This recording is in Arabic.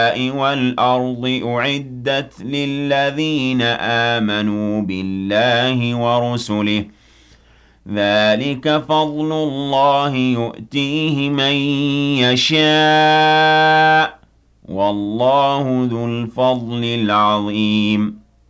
وَالْأَرْضِ أُعِدَّتْ لِلَّذِينَ آمَنُوا بِاللَّهِ وَرُسُلِهِ ۚ ذَٰلِكَ فَضْلُ اللَّهِ يُؤْتِيهِ مَن يَشَاءُ ۚ وَاللَّهُ ذُو الْفَضْلِ الْعَظِيمِ